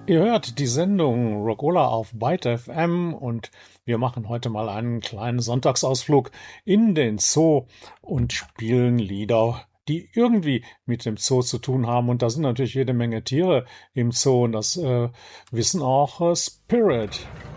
Ihr hört die Sendung Rockola auf Byte FM und wir machen heute mal einen kleinen Sonntagsausflug in den Zoo und spielen Lieder, die irgendwie mit dem Zoo zu tun haben. Und da sind natürlich jede Menge Tiere im Zoo und das wissen auch Spirit.